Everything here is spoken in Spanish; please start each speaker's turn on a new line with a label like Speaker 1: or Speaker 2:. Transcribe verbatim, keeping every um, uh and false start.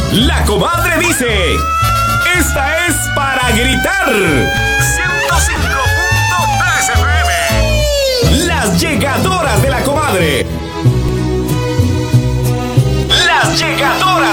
Speaker 1: La comadre dice: esta es para gritar. ciento cinco punto tres F M. Las llegadoras de la comadre. Las llegadoras.